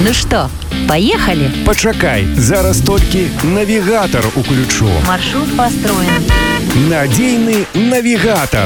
Ну что, поехали? Пачакай, зараз толькі навігатор уключу. Маршрут построен. Надійний навігатор.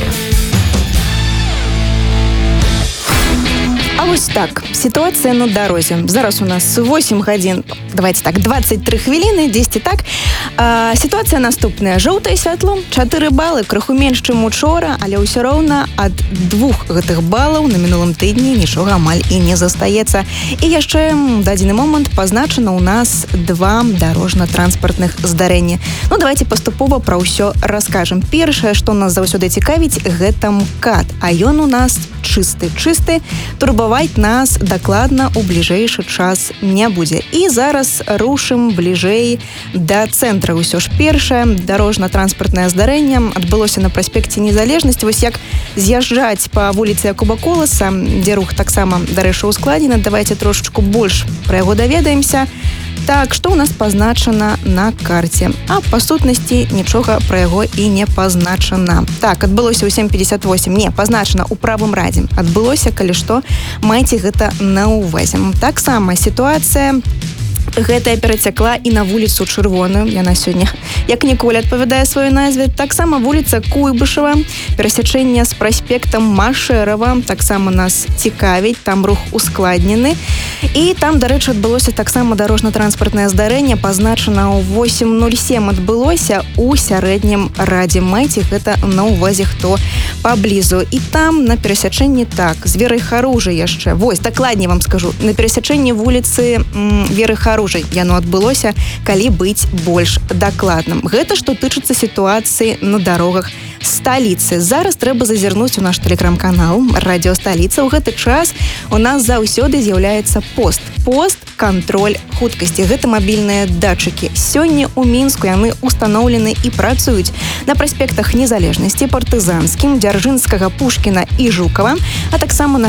А вось так, ситуація на дорозі. Зараз у нас 8 годин, давайте так, 23 хвилини, 10 так. Ситуація наступная. Жоўтае святло, 4 балы, крыху менш, чым учора, але ўсё роўна ад 2 гэтых балаў на мінулым тыдні нічога амаль і не застаецца. І яшчэ дадзены момант пазначана ў нас 2 дарожна-транспартных здарэнні. Ну, давайте паступова пра ўсё раскажам. Першае, што нас заўсёды цікавіць, гэта МКАД, а ён у нас чысты. Турбаваць нас дакладна ў бліжэйшы час не будзе. І зараз рушым бліжэй да цэнтра. Усё ж першае дарожна-транспартнае здарэнне адбылося на праспекце Незалежнасці. Вось як з'язджаць па вуліцы Якуба Коласа, дзе рух таксама, дарэчы, ускладзены. Давайте трошечку больш пра яго даведаемся. Так, што ў нас пазначана на карце? А па сутнасці нічога пра яго і не пазначана. Так, адбылося ў 7:58. Не, пазначана ў правым радзе. Адбылося, калі што, майце гэта на ўвазе. Таксама сітуацыя гэтая перацякла і на вуліцу Чырвоную. Яна сёння, як ніколі, адпавядае сваёй назве. Таксама вуліца Куйбышева, перасячэнне з праспектам Машэрава таксама нас цікавіць, там рух ускладнены. І там, дарэчы, адбылося таксама дарожна-транспартнае здарэнне, пазначана ў 8:07 адбылося ў сярэднім радзе. Майце гэта на ўвазе, хто паблізу. І там на перасячэнні так, з Верай Харужай яшчэ. Вось, дакладней вам скажу, на перасячэнні вуліцы Веры Харужай яно адбылося, калі быць больш дакладным. Гэта што тычыцца сітуацыі на дарогах сталіцы. Зараз трэба зазірнуць у наш тэлеграм-канал Радіо Сталіца. У гэты час у нас заўсёды з'яўляецца пост. Пост кантроль хуткасці. Гэта мабільныя датчыкі. Сёння ў Мінску яны устаноўлены і працуюць на праспектах Незалежнасці, Партызанскім, Дзяржынскага, Пушкіна і Жукава, а таксама на